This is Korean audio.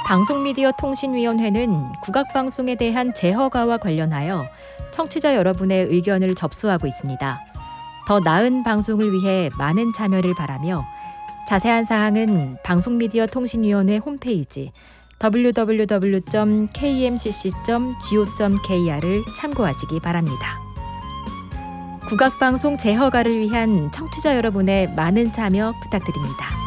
방송미디어통신위원회는 국악방송에 대한 재허가와 관련하여 청취자 여러분의 의견을 접수하고 있습니다. 더 나은 방송을 위해 많은 참여를 바라며 자세한 사항은 방송미디어통신위원회 홈페이지 www.kmcc.go.kr을 참고하시기 바랍니다. 국악방송 재허가를 위한 청취자 여러분의 많은 참여 부탁드립니다.